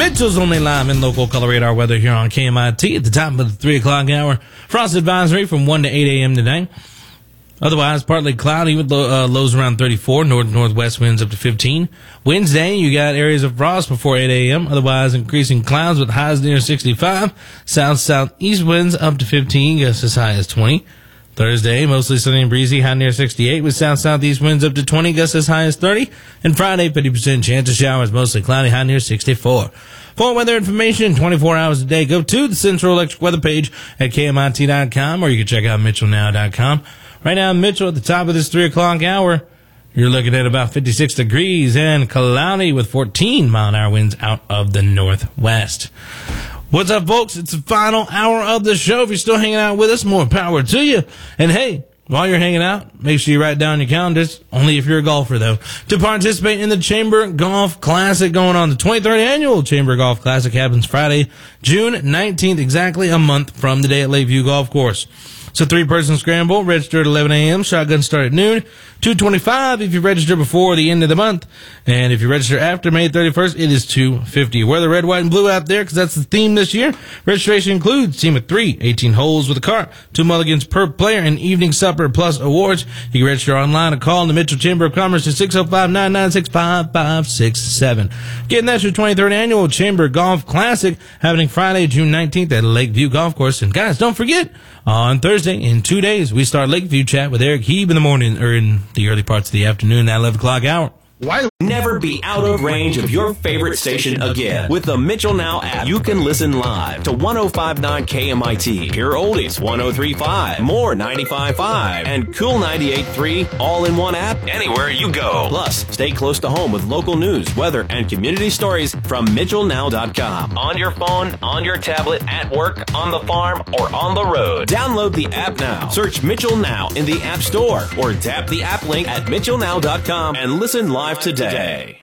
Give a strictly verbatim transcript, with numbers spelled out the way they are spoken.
Mitchell's only live in local color radar weather here on K M I T at the top of the three o'clock hour. Frost advisory from one to eight a.m. today. Otherwise, partly cloudy with low, uh, lows around thirty-four, north-northwest winds up to fifteen. Wednesday, you got areas of frost before eight a.m. Otherwise, increasing clouds with highs near sixty-five. South-southeast winds up to fifteen, gusts as high as twenty. Thursday, mostly sunny and breezy, high near sixty-eight, with south-southeast winds up to twenty, gusts as high as thirty. And Friday, fifty percent chance of showers, mostly cloudy, high near sixty-four. For weather information, twenty-four hours a day, go to the Central Electric Weather page at K M I T dot com, or you can check out Mitchell Now dot com. Right now, Mitchell, at the top of this three o'clock hour, you're looking at about fifty-six degrees and cloudy with fourteen mile an hour winds out of the northwest. What's up, folks? It's the final hour of the show. If you're still hanging out with us, more power to you. And hey, while you're hanging out, make sure you write down your calendars, only if you're a golfer, though, to participate in the Chamber Golf Classic going on. The twenty-third Annual Chamber Golf Classic happens Friday, June nineteenth, exactly a month from today at Lakeview Golf Course. It's a three-person scramble, register at eleven a.m., shotgun start at noon, two twenty-five if you register before the end of the month, and if you register after May thirty-first, it is two fifty. Wear the red, white, and blue out there because that's the theme this year. Registration includes team of three, eighteen holes with a cart, two mulligans per player, and evening supper plus awards. You can register online or call in the Mitchell Chamber of Commerce at six oh five, nine nine six, five five six seven. Again, that's your twenty-third Annual Chamber Golf Classic happening Friday, June nineteenth at Lakeview Golf Course. And guys, don't forget, on Thursday, in two days, we start Lakeview Chat with Eric Heeb in the morning, or in the early parts of the afternoon at eleven o'clock hour. Why? Never be out of range of your favorite station again. With the Mitchell Now app, you can listen live to one oh five point nine K M I T, Pure Oldies one oh three point five, More ninety-five point five, and Cool ninety-eight point three, all in one app, anywhere you go. Plus, stay close to home with local news, weather, and community stories from Mitchell Now dot com. On your phone, on your tablet, at work, on the farm, or on the road. Download the app now. Search Mitchell Now in the App Store, or tap the app link at Mitchell Now dot com and listen live today.